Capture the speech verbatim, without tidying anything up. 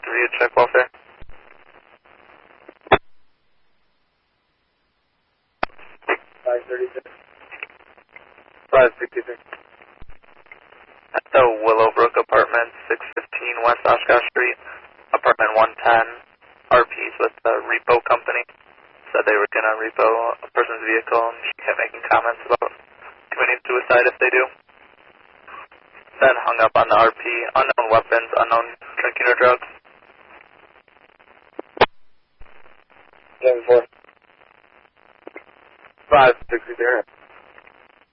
three to check welfare. five thirty-six. five sixty-six. At the Willowbrook Apartments, six fifteen West Oshkosh Street, apartment one ten, R Ps with the repo company. Said they were going to repo a person's vehicle and she kept making comments about committing suicide if they do. Then hung up on the R P, unknown weapons, unknown drinking or drugs. seven four. five sixty-zero.